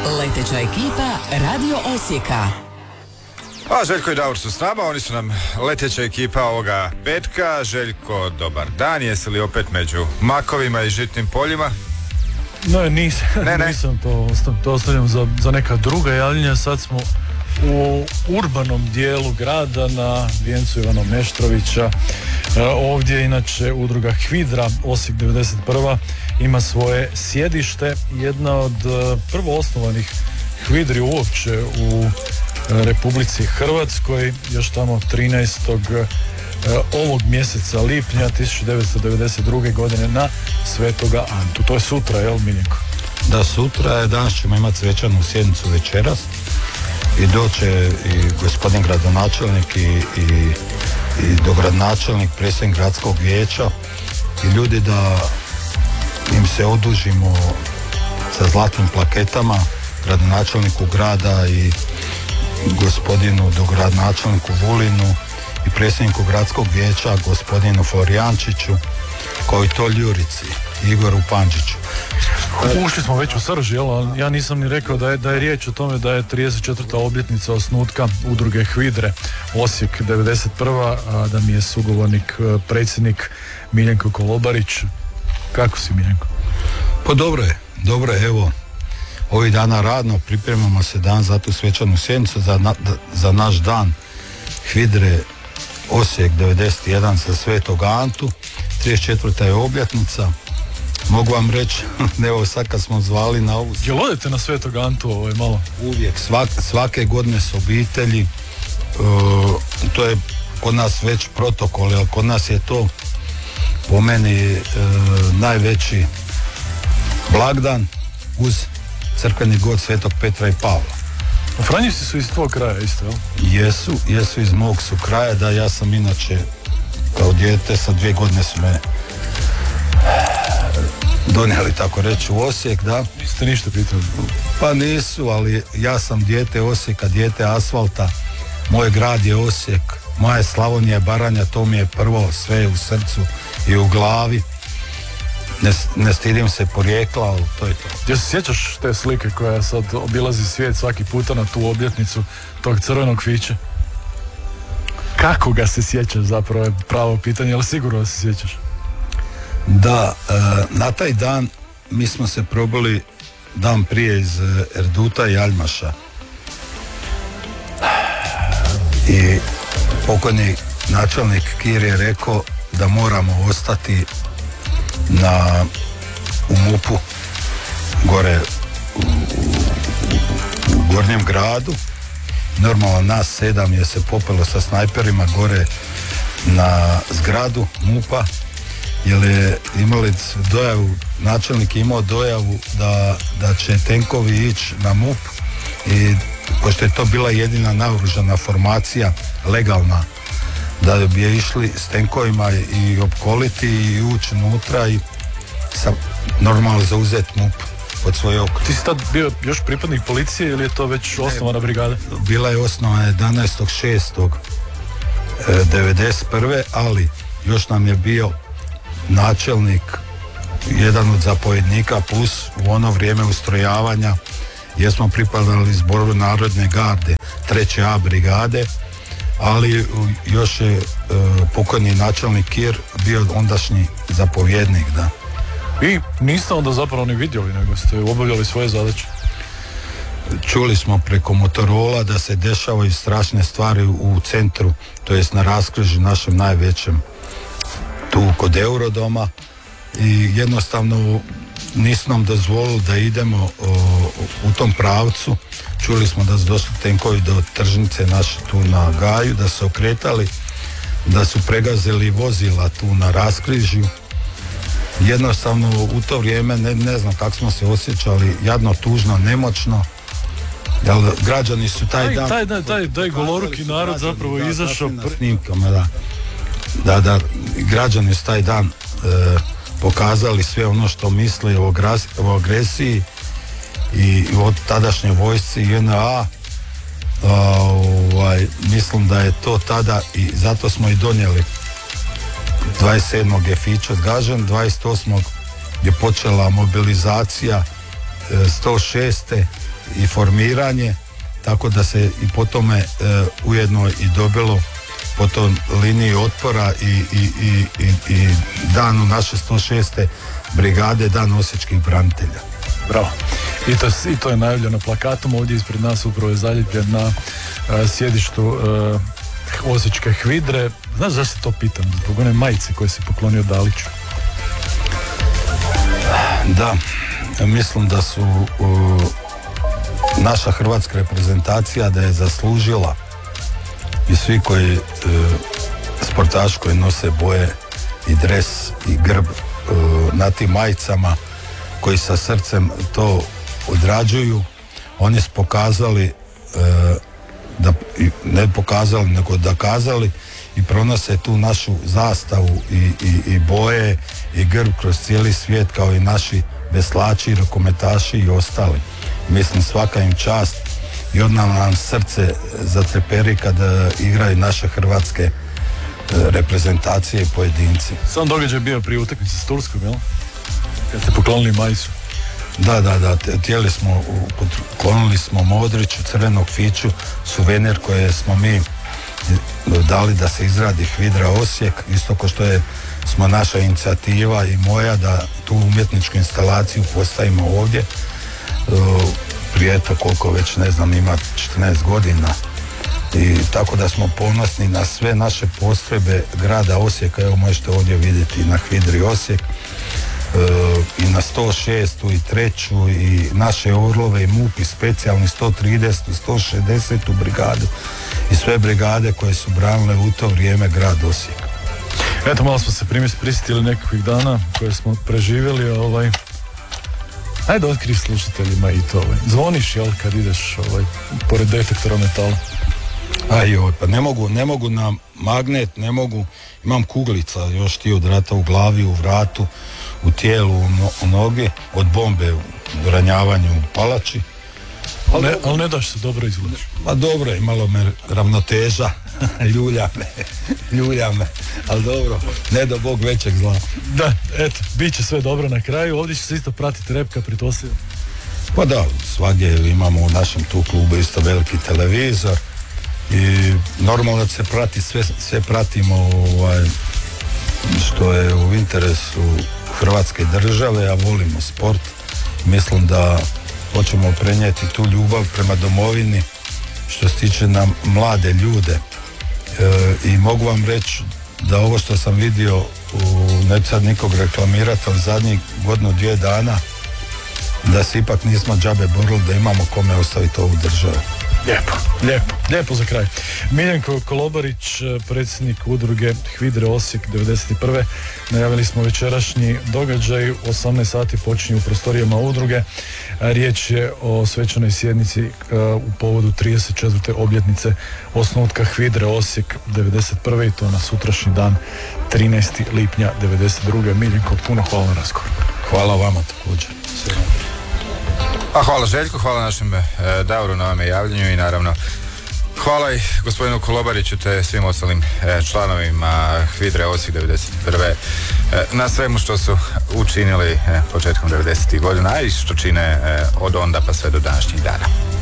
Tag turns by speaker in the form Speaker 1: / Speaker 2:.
Speaker 1: Leteća ekipa Radio Osijeka.
Speaker 2: A Željko i Davor su s nama, oni su nam leteća ekipa ovoga petka. Željko, dobar dan, jesi li opet među makovima i žitnim poljima?
Speaker 3: No, nisam, to ostavljam za neka druga javljenja. Sad smo u urbanom dijelu grada na vijencu Ivana Meštrovića. Ovdje inače udruga Hvidra Osijek 91. ima svoje sjedište. Jedna od prvo osnovanih Hvidri uopće u Republici Hrvatskoj, još tamo 13. ovog mjeseca lipnja 1992. godine na Svetoga Antu. To je sutra, jel Miljenko?
Speaker 4: Da, sutra je, danas ćemo imati svečanu sjednicu večeras i doće i gospodin gradonačelnik i dogradonačelnik, predsjednik gradskog vijeća i ljudi da im se odužimo sa zlatnim plaketama gradonačelniku grada i gospodinu dogradonačelniku Vulinu i predsjedniku gradskog vijeća gospodinu Florijančiću, kao i to Ljurici Igoru Pančiću.
Speaker 3: Ušli smo već u srž, jel? Ja nisam ni rekao da je riječ o tome da je 34. obljetnica osnutka udruge Hvidre Osijek 91. a da mi je sugovornik predsjednik Miljenko Kolobarić. Kako si, Miljenko?
Speaker 4: Pa dobro je, evo, ovih dana radno pripremamo se dan za tu svečanu sjednicu, za naš dan Hvidre Osijek 91 za Svetog Antu, 34. je obljetnica. Mogu vam reći, evo sad kad smo zvali na ovu...
Speaker 3: Jel odete na Svetog Antu malo?
Speaker 4: Uvijek, svake godine s obitelji, to je kod nas već protokol, jer kod nas je to po meni najveći blagdan uz crkveni god Svetog Petra i Pavla.
Speaker 3: Franjevci su iz tvojeg kraja isto, jel?
Speaker 4: Jesu iz mog su kraja, da, ja sam inače kao dijete sa 2 godine su me donijeli, tako reći, u Osijek, da.
Speaker 3: Niste ništa pitali?
Speaker 4: Pa nisu, ali ja sam dijete Osijeka, dijete asfalta, moj grad je Osijek, moja je Slavonija, Baranja, to mi je prvo sve u srcu i u glavi. Ne stidim se porijekla, ali to je to.
Speaker 3: Jel se sjećaš te slike koja sad obilazi svijet svaki puta na tu obljetnicu tog crvenog fiće? Kako ga se sjećaš, zapravo je pravo pitanje, ali sigurno da se sjećaš?
Speaker 4: Da, na taj dan mi smo se probali dan prije iz Erduta i Aljmaša. I pokojni načelnik Kir je rekao da moramo ostati u MUP-u gore u Gornjem gradu. Normalno nas 7 je se popelo sa snajperima gore na zgradu MUP-a, jer je imali dojavu, načelnik je imao dojavu da će tenkovi ići na MUP i pošto je to bila jedina naoružana formacija legalna, da bi je išli s tenkovima i opkoliti i ući unutra i normalno zauzeti MUP od svoje oko.
Speaker 3: Ti si tad bio još pripadnik policije ili je to već osnovana brigada?
Speaker 4: Bila je osnovana 11.6.1991. ali još nam je bio načelnik, jedan od zapovjednika, plus u ono vrijeme ustrojavanja jer smo pripadali zboru Narodne garde 3. A brigade, ali još je pokojni načelnik Kir bio ondašnji zapovjednik, da.
Speaker 3: I niste onda zapravo ni vidjeli, nego ste obavljali svoje zadaće?
Speaker 4: Čuli smo preko Motorola da se dešavaju strašne stvari u centru, to jest na raskrižju našem najvećem, tu kod Eurodoma, i jednostavno nisu nam dozvolili da idemo u tom pravcu. Čuli smo da su došli tenkovi do tržnice naše tu na Gaju, da su okretali, da su pregazili vozila tu na raskrižju. Jednostavno u to vrijeme ne znam kako smo se osjećali, jadno, tužno, nemoćno. Jel, građani su taj
Speaker 3: goloruki narod zapravo izašao
Speaker 4: na snimkama, da građani su taj dan pokazali sve ono što misle o agresiji i o tadašnjoj vojsci JNA. Mislim da je to tada i zato smo i donijeli 27. je Fićo zgažen, 28. je počela mobilizacija 106. i formiranje, tako da se i po tome ujedno i dobilo po tom liniji otpora i danu naše 106. brigade, dan osječkih branitelja.
Speaker 3: Bravo. I to je najavljeno plakatom. Ovdje ispred nas upravo je zaljepljen na sjedištu osječke HVIDRE. Znaš zašto to pitam? Zbog one majice koje si poklonio Daliću.
Speaker 4: Da, mislim da su naša hrvatska reprezentacija da je zaslužila i svi koji sportaši koji nose boje i dres i grb na tim majicama, koji sa srcem to odrađuju, oni su pokazali ne pokazali nego dokazali i pronose tu našu zastavu i boje i grb kroz cijeli svijet, kao i naši veslači, rukometaši i ostali. Mislim, svaka im čast i odmah nam srce zatreperi kada igraju naše hrvatske reprezentacije i pojedinci.
Speaker 3: Sam događaj bio prije utakmice s Turskom, jel? Kad ste poklonili majicu.
Speaker 4: Da, poklonili smo Modriću, crvenog fiću, suvenir koje smo mi dali da se izradi HVIDRA Osijek, isto kao što smo naša inicijativa i moja da tu umjetničku instalaciju postavimo ovdje. Prije to koliko već ne znam, ima 14 godina. I tako da smo ponosni na sve naše postrojbe grada Osijeka. Evo možete ovdje vidjeti na HVIDRI Osijek i na 106. i 3. i naše Orlove i MUP i specijalni 130. i 160. brigadu i sve brigade koje su branile u to vrijeme grad Osijek.
Speaker 3: Eto, malo smo se prisjetili nekakvih dana koje smo preživjeli. Ajde, otkri slušateljima i to. Zvoniš, jel, kad ideš pored detektora metala?
Speaker 4: Pa ne mogu na magnet, ne mogu, imam kuglica još ti od rata u glavi, u vratu, u tijelu, u noge, od bombe u ranjavanju u palači.
Speaker 3: Ali ne daš se, dobro izgledaš.
Speaker 4: Pa dobro, imalo me ravnoteža, ljulja me, ali dobro, ne do Bog većeg zla.
Speaker 3: Da, eto, bit će sve dobro na kraju, ovdje će se isto pratiti repka, pretpostavljam.
Speaker 4: Pa da, svagdje imamo u našem tu klubu isto veliki televizor i normalno da se prati, sve pratimo što je u interesu Hrvatske države, a volimo sport. Mislim da hoćemo prenijeti tu ljubav prema domovini što se tiče nam mlade ljude. I mogu vam reći da ovo što sam vidio, neću sad nikog reklamirati, ali zadnjih godinu, 2 dana, da se ipak nismo džabe borili, da imamo kome ostaviti ovu državu.
Speaker 3: Lijepo za kraj. Miljenko Kolobarić, predsjednik udruge HVIDRE Osijek 91. Najavili smo večerašnji događaj, 18 sati počinje u prostorijama udruge. Riječ je o svečanoj sjednici u povodu 34. obljetnice osnutka HVIDRE Osijek 91. i to na sutrašnji dan 13. lipnja 92. Miljenko, puno hvala na razgovor.
Speaker 4: Hvala vama također.
Speaker 2: A hvala Željko, hvala našem Davoru na ovome javljanju i naravno hvala i gospodinu Kolobariću te svim ostalim članovima HVIDRE Osijek 91. Na svemu što su učinili početkom 90. godina, a i što čine od onda pa sve do današnjih dana.